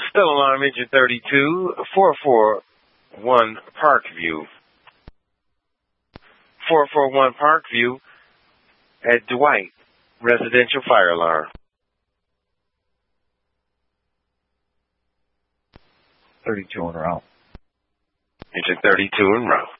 Still alarm engine 32, 441 Parkview. 441 Parkview at Dwight, residential fire alarm. 32 en route. Engine 32 en route.